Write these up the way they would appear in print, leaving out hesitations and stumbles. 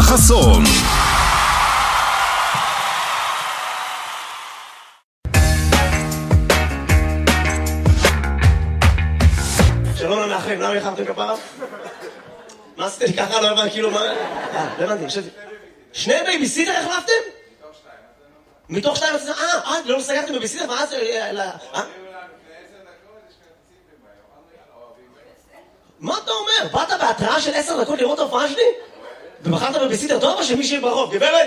חסון. שלום למאחרים, למה יחרתם כפרה? מה עשיתי ככה? לא הבנתי, כאילו מה... לא הבנתי, חשבתי... שני בייביסיטר החלפתם? מתוך שתיים? לא סגרתם בייביסיטר? מה זה... מה אתה אומר? באת בהתראה של 10 דקות לראות ההופעה שלי? ובחרת בבייביסיטר טוב או שמישהי ברחוב? גברת!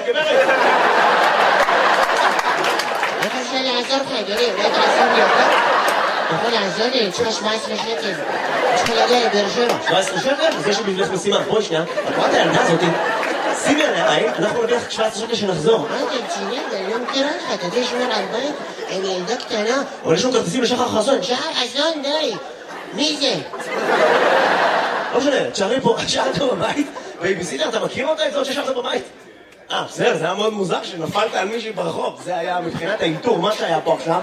איך אפשר לעזור לך, אדוני? אולי תעזור לי אותה? אתה יכול לעזור לי? יש לך 17 שקל. יש לך להגיע לבאר שבע. 17 שקל? אז יש לי בשבילך משימה. בואי שנייה. את רואה את הילדה הזאתי? שימי עליה עין, אנחנו נביא לך 17 שקל שנחזור. מה אתה רציני? אני לא מכירה לך. אתה יודע שמר על בית? אני ילדה קטנה. אבל יש לנו כרטיסים לשחר חסון. שחר חסון, די. מי זה? לא משנה, תשארי פה, תשארת בבית. בייביסיטר, אתה מכיר אותה? את זאת ששארת בבית? בסדר, זה היה מאוד מוזר שנפלת על מישהי ברחוב. זה היה מבחינת האיתור, מה שהיה פה עכשיו.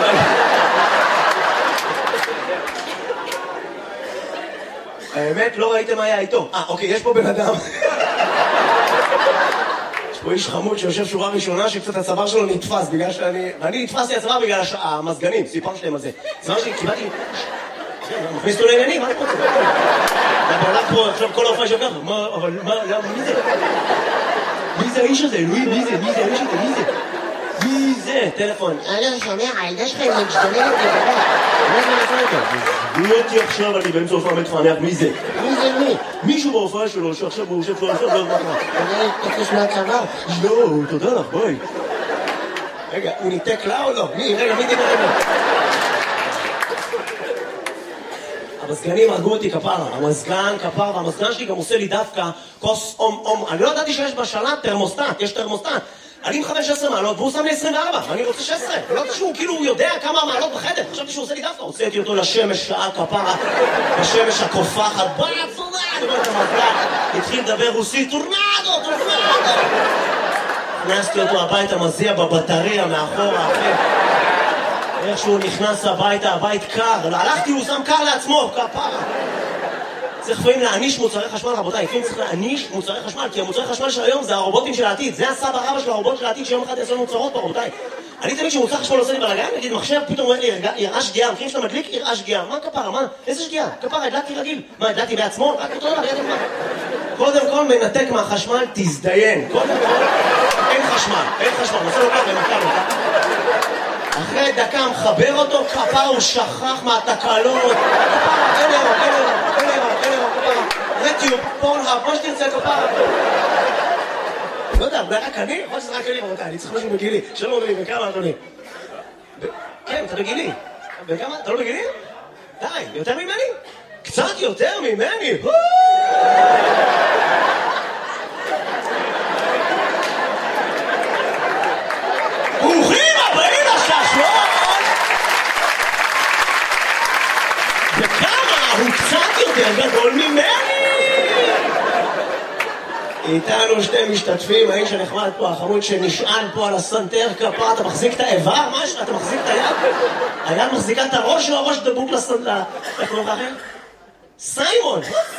האמת, לא ראיתם מה היה איתו. אוקיי, יש פה בן אדם. יש פה איש חמוד שיושב שורה ראשונה שקצת הצוואר שלו נתפס בגלל אני נתפסתי הצוואר בגלל המזגנים, סיפרתי להם על זה. הצוואר שלי, קיבלתי... מכניס אותו לעניינים, מה אני רוצה? אתה הולך פה עכשיו כל ההופעה שלך, אבל מה, מי זה? מי זה האיש הזה? אלוהים, מי זה? מי זה האיש הזה? מי זה? מי זה? טלפון. אני שומע, הילדה שלך היא משתוללת לבדה. מה זה נעשה אותו? מי אותי עכשיו, אני באמצע הופעה מתפענח, מי זה? מי זה מי? מישהו בהופעה שלו שעכשיו הוא יושב פה עכשיו לא מה. אתה תפוס מהצוואר. לא, תודה לך, ביי. רגע, הוא ניתק לה או לא? רגע, מי דיבר רגע? המזגנים הרגו אותי כפרה, המזגן כפרה, והמזגן שלי גם עושה לי דווקא כוס אני לא ידעתי שיש בשלט תרמוסטט, יש תרמוסטט. אני מכוון 16 מעלות והוא שם לי 24, ואני רוצה 16. לא יודעת שהוא כאילו הוא יודע כמה מעלות בחדר, חשבתי שהוא עושה לי דווקא, הוצאתי אותו לשמש שעה כפרה, בשמש הקופחת, התחיל לדבר רוסית, טורנדו. הכנסתי אותו הביתה, מזיע בבטריה מאחורה, אחי. איך שהוא נכנס הביתה, הבית קר, הלכתי, הוא שם קר לעצמו, כפרה. צריך לפעמים להעניש מוצרי חשמל, רבותיי, לפעמים צריך להעניש מוצרי חשמל, כי המוצרי חשמל של היום זה הרובוטים של העתיד, זה הסבא רבא של הרובוט של העתיד שיום אחד יעשה לנו צרות פה, רבותיי. אני תמיד שמוצר חשמל עושה לי בלגן, נגיד מחשב, פתאום אומר לי, יראה שגיאה, מכירים שאתה מדליק, יראה שגיאה. מה כפרה, מה? איזה שגיאה? כפרה, הדלקתי רגיל. מה, הדלקתי בעצמו? רק אותו דבר, ידע מה. קודם כל מנתק מהחשמל, תזדיין. קודם כל, אין חשמל, נעשה לו ככה, נתקע. אחרי דקה מחבר אותו, כפרה הוא שכח מהתקלות. כפרה, אין אירו, כפרה. רטיוב, פורנהאב, מה שתרצה, כפרה. לא יודע, זה רק אני? יכול שזה רק אני, רבותיי, אני צריך משהו בגילי. שלום אדוני, וכמה אדוני? כן, אתה בגילי. וכמה? אתה לא בגילי? די, יותר ממני? קצת יותר ממני? ברוכים הבאים לששון! וכמה? הוא קצת יותר גדול ממני! איתנו שתי משתתפים, האיש הנחמד פה, החמוד שנשען פה על הסנטר כפה, אתה מחזיק את האיבר? משהו? אתה מחזיק את היד? היד מחזיקה את הראש או הראש דבוק לסנטר? איך קוראים לך? סיימון!